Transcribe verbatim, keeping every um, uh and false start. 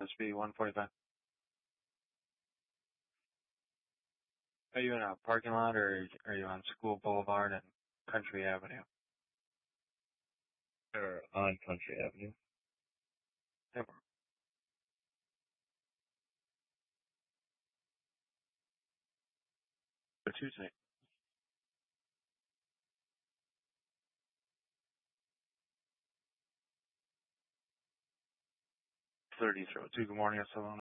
S B one forty-five. Are you in a parking lot or are you on School Boulevard and Country Avenue? Or on Country Avenue. Yep. For Tuesday. thirty throw two. Good morning, S L N.